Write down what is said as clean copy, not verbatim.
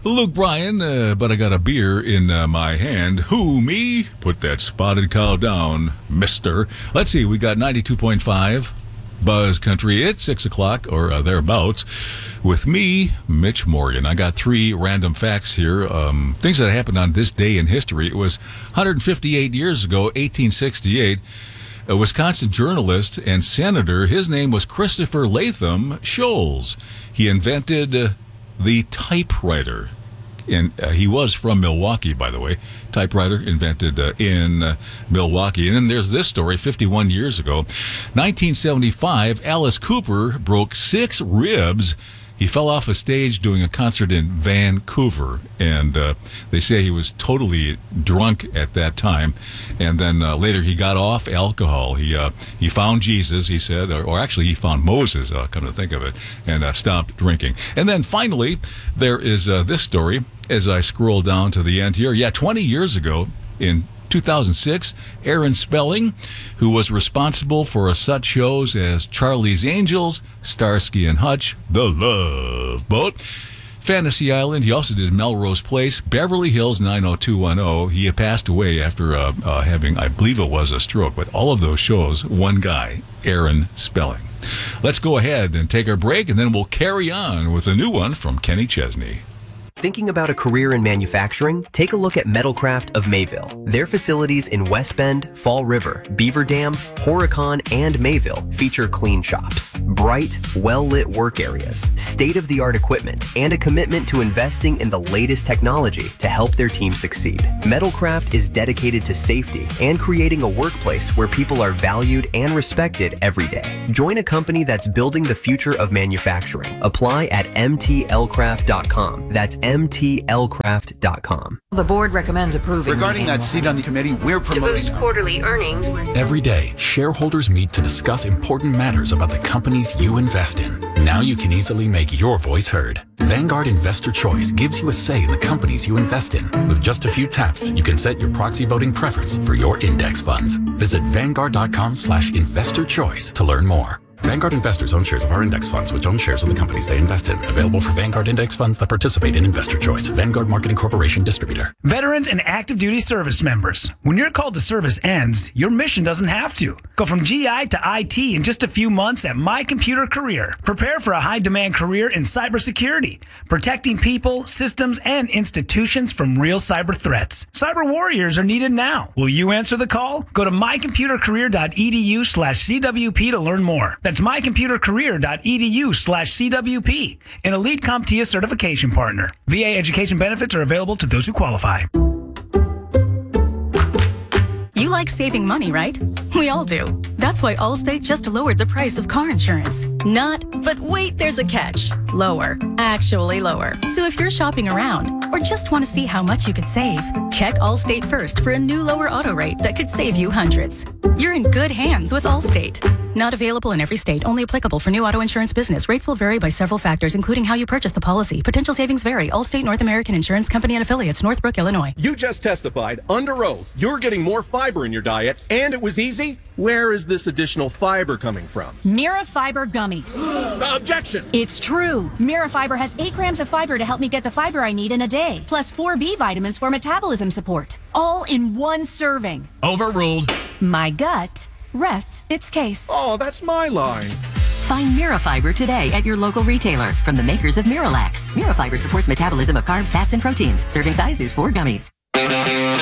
Luke Bryan, but I got a beer in my hand. Who, me? Put that spotted cow down, mister. Let's see, we got 92.5 Buzz Country at 6 o'clock or thereabouts with me, Mitch Morgan. I got 3 random facts here. Things that happened on this day in history. It was 158 years ago, 1868. A Wisconsin journalist and senator, his name was Christopher Latham Scholes. He invented the typewriter. And he was from Milwaukee, by the way. Typewriter invented in Milwaukee. And then there's this story, 51 years ago. 1975, Alice Cooper broke 6 ribs. He fell off a stage doing a concert in Vancouver, and they say he was totally drunk at that time. And then later he got off alcohol. He found Jesus, he said, or actually he found Moses, come to think of it, and stopped drinking. And then finally, there is this story as I scroll down to the end here. Yeah, 20 years ago in 2006, Aaron Spelling, who was responsible for such shows as Charlie's Angels, Starsky and Hutch, The Love Boat, Fantasy Island. He also did Melrose Place, Beverly Hills 90210. He passed away after having, I believe it was a stroke, but all of those shows, one guy, Aaron Spelling. Let's go ahead and take our break, and then we'll carry on with a new one from Kenny Chesney. Thinking about a career in manufacturing? Take a look at Metalcraft of Mayville. Their facilities in West Bend, Fall River, Beaver Dam, Horicon, and Mayville feature clean shops, bright, well-lit work areas, state-of-the-art equipment, and a commitment to investing in the latest technology to help their team succeed. Metalcraft is dedicated to safety and creating a workplace where people are valued and respected every day. Join a company that's building the future of manufacturing. Apply at mtlcraft.com. That's mtlcraft.com. The board recommends approving. Regarding that seat on the committee, we're to promoting boost quarterly earnings. Every day, shareholders meet to discuss important matters about the companies you invest in. Now you can easily make your voice heard. Vanguard Investor Choice gives you a say in the companies you invest in. With just a few taps, you can set your proxy voting preference for your index funds. Visit Vanguard.com/investor choice to learn more. Vanguard investors own shares of our index funds, which own shares of the companies they invest in. Available for Vanguard index funds that participate in Investor Choice. Vanguard Marketing Corporation distributor. Veterans and active duty service members. When your call to service ends, your mission doesn't have to. Go from GI to IT in just a few months at My Computer Career. Prepare for a high-demand career in cybersecurity, protecting people, systems, and institutions from real cyber threats. Cyber warriors are needed now. Will you answer the call? Go to mycomputercareer.edu/CWP to learn more. That's mycomputercareer.edu/CWP, an elite CompTIA certification partner. VA education benefits are available to those who qualify. You like saving money, right? We all do. That's why Allstate just lowered the price of car insurance. Not, but wait, there's a catch. Lower. Actually lower. So if you're shopping around or just want to see how much you could save, check Allstate first for a new lower auto rate that could save you hundreds. You're in good hands with Allstate. Not available in every state. Only applicable for new auto insurance business. Rates will vary by several factors, including how you purchase the policy. Potential savings vary. Allstate North American Insurance Company and affiliates, Northbrook, Illinois. You just testified under oath you're getting more fiber in your diet, and it was easy. Where is this additional fiber coming from? Mira Fiber Gummies. Objection! It's true. Mira Fiber has 8 grams of fiber to help me get the fiber I need in a day, plus 4 B vitamins for metabolism support. All in one serving. Overruled. My gut rests its case. Oh, that's my line. Find Mirafiber today at your local retailer from the makers of Miralax. Mirafiber supports metabolism of carbs, fats, and proteins. Serving size is 4 gummies.